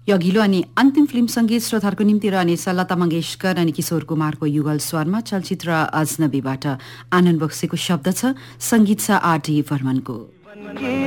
यो अघिल्लो अनि अन्तिम फिल्म संगीत श्रोताहरूको निम्ति रहनेछ लता मंगेशकर अनि किशोर कुमारको युगल स्वरमा चलचित्र अजनबीबाट आनन्द बक्सेको शब्द छ, संगीत छ आर डी बर्मनको।